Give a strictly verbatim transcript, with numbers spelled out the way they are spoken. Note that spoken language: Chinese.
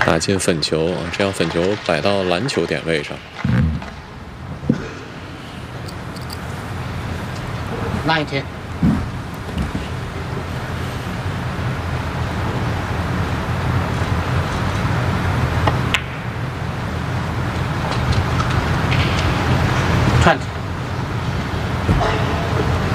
打进粉球啊，这样粉球摆到篮球点位上。 nineteen。twenty。